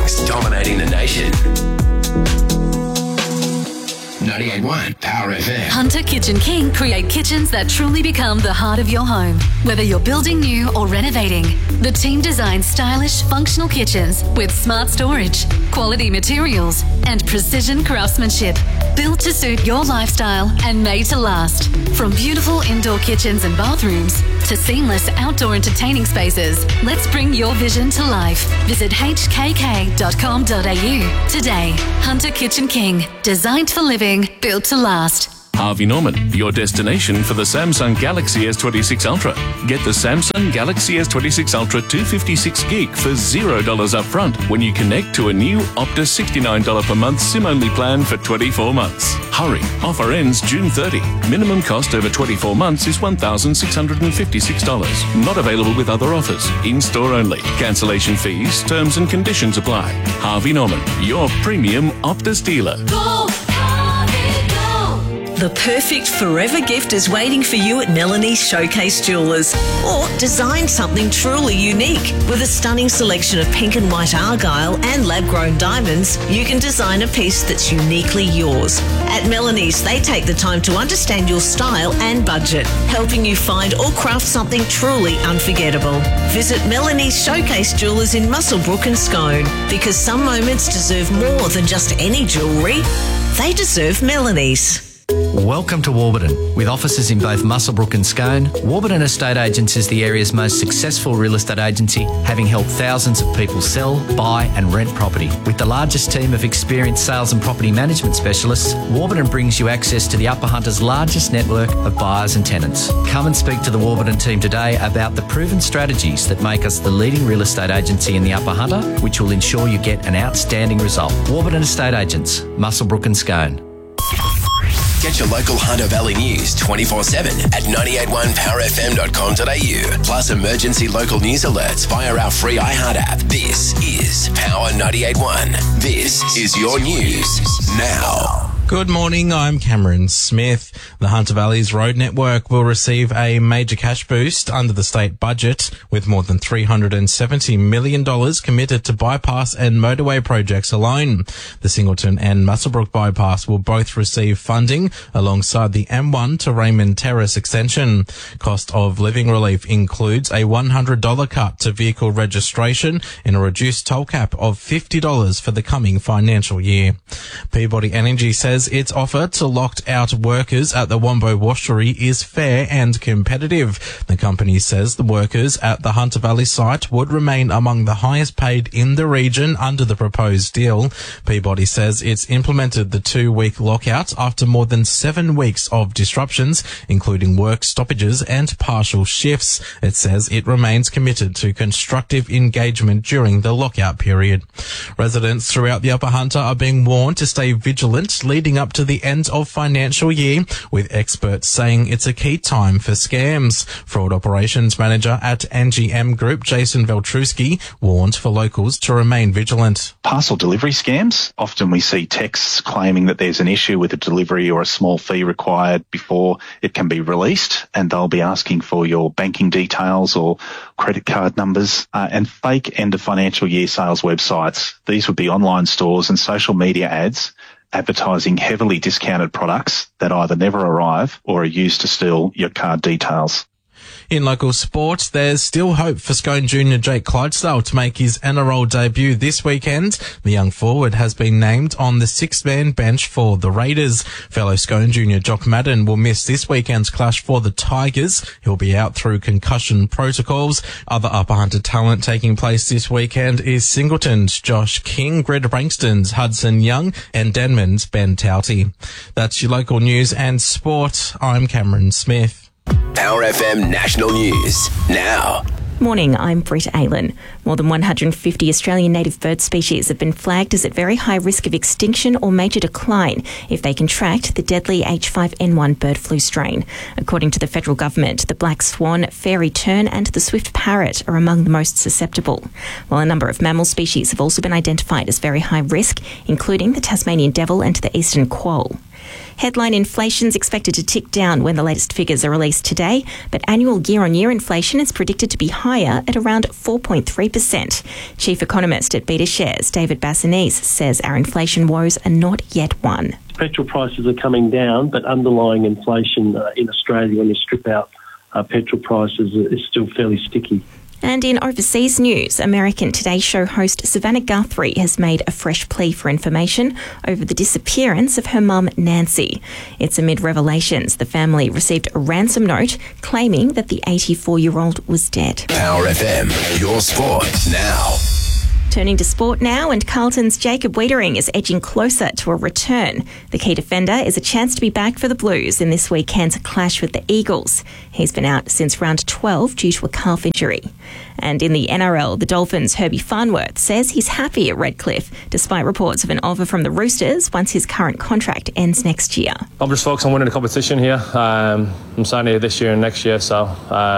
mornings, dominating the nation. 98.1 Power FM. Hunter Kitchen King create kitchens that truly become the heart of your home. Whether you're building new or renovating, the team designs stylish, functional kitchens with smart storage, quality materials, and precision craftsmanship. Built to suit your lifestyle and made to last. From beautiful indoor kitchens and bathrooms to seamless outdoor entertaining spaces, let's bring your vision to life. Visit hkk.com.au today. Hunter Kitchen King, designed for living, built to last. Harvey Norman, your destination for the Samsung Galaxy S26 Ultra. Get the Samsung Galaxy S26 Ultra 256 gig for $0 upfront when you connect to a new Optus $69 per month SIM-only plan for 24 months. Hurry, offer ends June 30. Minimum cost over 24 months is $1,656. Not available with other offers. In-store only. Cancellation fees, terms and conditions apply. Harvey Norman, your premium Optus dealer. Go! The perfect forever gift is waiting for you at Melanie's Showcase Jewellers. Or design something truly unique. With a stunning selection of pink and white argyle and lab-grown diamonds, you can design a piece that's uniquely yours. At Melanie's, they take the time to understand your style and budget, helping you find or craft something truly unforgettable. Visit Melanie's Showcase Jewellers in Muswellbrook and Scone, because some moments deserve more than just any jewellery. They deserve Melanie's. Welcome to Warburton. With offices in both Muswellbrook and Scone, Warburton Estate Agents is the area's most successful real estate agency, having helped thousands of people sell, buy and rent property. With the largest team of experienced sales and property management specialists, Warburton brings you access to the Upper Hunter's largest network of buyers and tenants. Come and speak to the Warburton team today about the proven strategies that make us the leading real estate agency in the Upper Hunter, which will ensure you get an outstanding result. Warburton Estate Agents, Muswellbrook and Scone. Get your local Hunter Valley news 24/7 at 981powerfm.com.au. Plus emergency local news alerts via our free iHeart app. This is Power 98.1. This is your news now. Good morning, I'm Cameron Smith. The Hunter Valley's road network will receive a major cash boost under the state budget, with more than $370 million committed to bypass and motorway projects alone. The Singleton and Muswellbrook bypass will both receive funding alongside the M1 to Raymond Terrace extension. Cost of living relief includes a $100 cut to vehicle registration and a reduced toll cap of $50 for the coming financial year. Peabody Energy says its offer to locked out workers at the Wombo Washery is fair and competitive. The company says the workers at the Hunter Valley site would remain among the highest paid in the region under the proposed deal. Peabody says it's implemented the 2-week lockout after more than 7 weeks of disruptions, including work stoppages and partial shifts. It says it remains committed to constructive engagement during the lockout period. Residents throughout the Upper Hunter are being warned to stay vigilant leading up to the end of financial year, with experts saying it's a key time for scams. Fraud Operations Manager at NGM Group, Jason Veltrusky, warned for locals to remain vigilant. Parcel delivery scams. Often we see texts claiming that there's an issue with a delivery or a small fee required before it can be released, and they'll be asking for your banking details or credit card numbers, and fake end of financial year sales websites. These would be online stores and social media ads advertising heavily discounted products that either never arrive or are used to steal your card details. In local sport, there's still hope for Scone junior Jake Clydesdale to make his NRL debut this weekend. The young forward has been named on the 6-man bench for the Raiders. Fellow Scone junior Jock Madden will miss this weekend's clash for the Tigers. He'll be out through concussion protocols. Other Upper Hunter talent taking place this weekend is Singleton's Josh King, Greta Brankston's Hudson Young, and Denman's Ben Tauti. That's your local news and sport. I'm Cameron Smith. Power FM National News now. Morning, I'm Britt Aylan. More than 150 Australian native bird species have been flagged as at very high risk of extinction or major decline if they contract the deadly H5N1 bird flu strain. According to the federal government, the black swan, fairy tern and the swift parrot are among the most susceptible, while a number of mammal species have also been identified as very high risk, including the Tasmanian devil and the eastern quoll. Headline inflation is expected to tick down when the latest figures are released today, but annual year-on-year inflation is predicted to be higher at around 4.3%. Chief economist at BetaShares, David Bassanese, says our inflation woes are not yet won. Petrol prices are coming down, but underlying inflation in Australia, when you strip out petrol prices, is still fairly sticky. And in overseas news, American Today Show host Savannah Guthrie has made a fresh plea for information over the disappearance of her mum, Nancy. It's amid revelations the family received a ransom note claiming that the 84-year-old was dead. Power FM, your sport now. Turning to sport now, and Carlton's Jacob Wiedering is edging closer to a return. The key defender is a chance to be back for the Blues in this weekend's clash with the Eagles. He's been out since round 12 due to a calf injury. And in the NRL, the Dolphins' Herbie Farnworth says he's happy at Redcliffe, despite reports of an offer from the Roosters once his current contract ends next year. I'm just focused on winning the competition here. I'm signing here this year and next year, so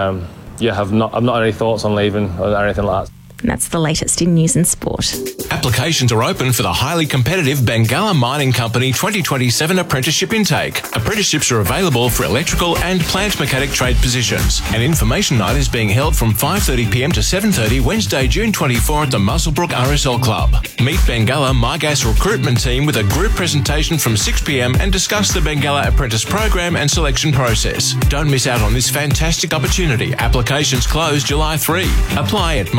I've not any thoughts on leaving or anything like that. And that's the latest in news and sport. Applications are open for the highly competitive Bengalla Mining Company 2027 apprenticeship intake. Apprenticeships are available for electrical and plant mechanic trade positions. An information night is being held from 5:30pm to 7:30 Wednesday, June 24 at the Muswellbrook RSL Club. Meet Bengalla MyGas recruitment team with a group presentation from 6pm and discuss the Bengalla apprentice program and selection process. Don't miss out on this fantastic opportunity. Applications close July 3. Apply at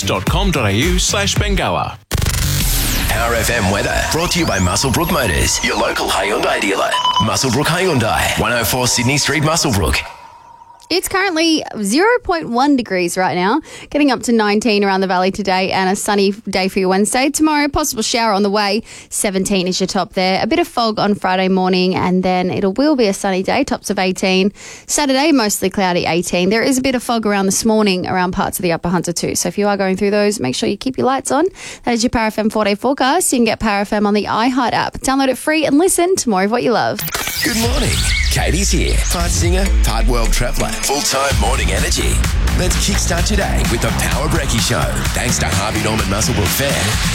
mygas.com.au/Bengalla. Power FM weather brought to you by Muswellbrook Motors, your local Hyundai dealer. Muswellbrook Hyundai, 104 Sydney Street, Muswellbrook. It's currently 0.1 degrees right now, getting up to 19 around the valley today, and a sunny day for your Wednesday. Tomorrow, possible shower on the way. 17 is your top there. A bit of fog on Friday morning, and then it will be a sunny day, tops of 18. Saturday, mostly cloudy, 18. There is a bit of fog around this morning around parts of the Upper Hunter too. So if you are going through those, make sure you keep your lights on. That is your Power FM 4-day forecast. You can get Power FM on the iHeart app. Download it free and listen to more of what you love. Good morning. Katie's here. Part singer, part world traveller. Full-time morning energy. Let's kickstart today with the Power Brekkie Show. Thanks to Harvey Norman Muswellbrook Fair.